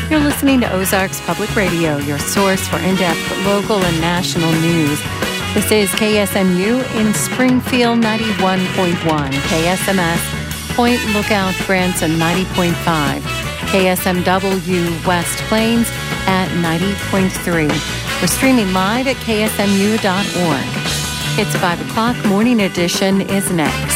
You're listening to Ozarks Public Radio, your source for in-depth local and national news. This is KSMU in Springfield 91.1, KSMS Point Lookout Branson 90.5, KSMW West Plains at 90.3. We're streaming live at ksmu.org. It's 5 o'clock. Morning Edition is next.